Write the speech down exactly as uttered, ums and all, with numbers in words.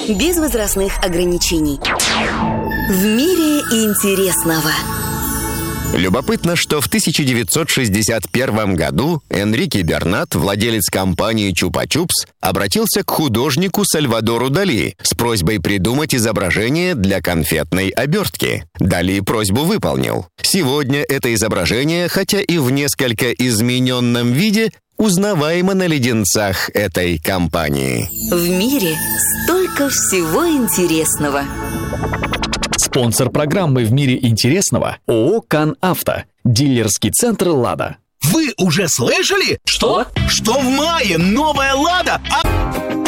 без возрастных ограничений. В мире интересного. Любопытно, что в тысяча девятьсот шестьдесят первом году Энрике Бернат, владелец компании «Чупа-чупс», обратился к художнику Сальвадору Дали с просьбой придумать изображение для конфетной обертки. Дали просьбу выполнил. Сегодня это изображение, хотя и в несколько измененном виде, узнаваемо на леденцах этой компании. В мире столько всего интересного. Спонсор программы «В мире интересного» ООО «Кан Авто». Дилерский центр «Лада». Вы уже слышали? Что? Что в мае новая «Лада»